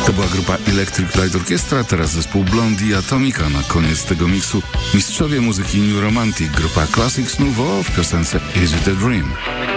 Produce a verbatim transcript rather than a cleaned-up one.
To była grupa Electric Light Orchestra, teraz zespół Blondie Atomica. Na koniec tego miksu mistrzowie muzyki New Romantic, grupa Classics Nouveau w piosence Is It a Dream.